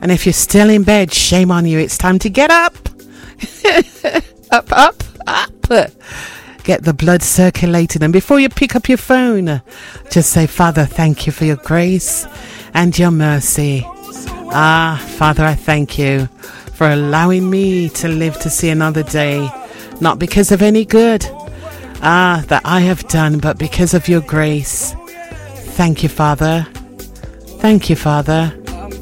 And if you're still in bed, shame on you. It's time to get up. Up. Get the blood circulating. And before you pick up your phone, just say, Father, thank you for your grace and your mercy. Father, I thank you for allowing me to live to see another day. Not because of any good that I have done, but because of your grace. Thank you, Father. Thank you, Father.